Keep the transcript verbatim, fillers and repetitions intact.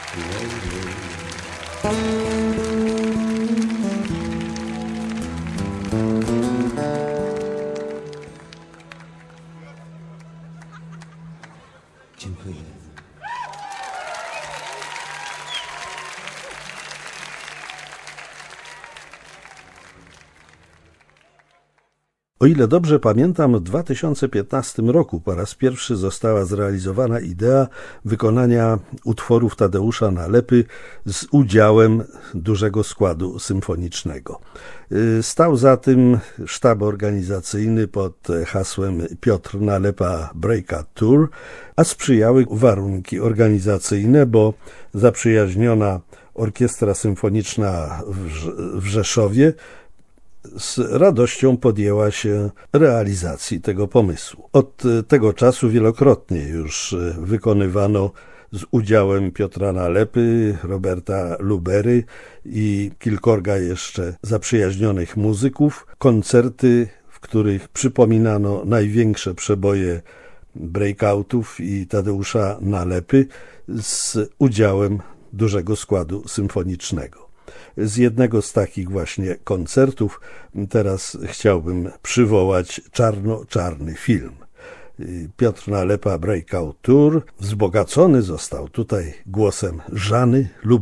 Dziękuję. O ile dobrze pamiętam, w dwa tysiące piętnastym roku po raz pierwszy została zrealizowana idea wykonania utworów Tadeusza Nalepy z udziałem dużego składu symfonicznego. Stał za tym sztab organizacyjny pod hasłem Piotr Nalepa Breakout Tour, a sprzyjały warunki organizacyjne, bo zaprzyjaźniona Orkiestra Symfoniczna w Rzeszowie z radością podjęła się realizacji tego pomysłu. Od tego czasu wielokrotnie już wykonywano z udziałem Piotra Nalepy, Roberta Lubery i kilkorga jeszcze zaprzyjaźnionych muzyków koncerty, w których przypominano największe przeboje breakoutów i Tadeusza Nalepy z udziałem dużego składu symfonicznego. Z jednego z takich właśnie koncertów teraz chciałbym przywołać Czarno-czarny film. Piotr Nalepa Breakout Tour wzbogacony został tutaj głosem Żany Lubery.